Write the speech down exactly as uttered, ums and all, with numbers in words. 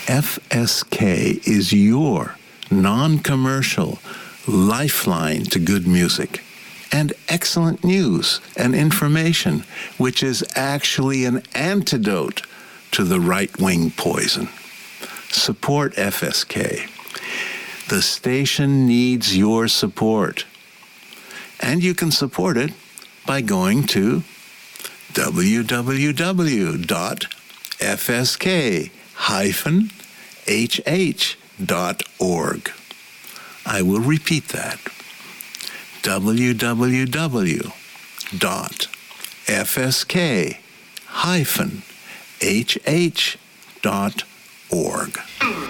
F S K is your non-commercial lifeline to good music and excellent news and information, which is actually an antidote to the right-wing poison. Support F S K. The station needs your support. And you can support it by going to w w w dot f s k dash h h dot org. I will repeat that. w w w dot f s k dash h h dot org.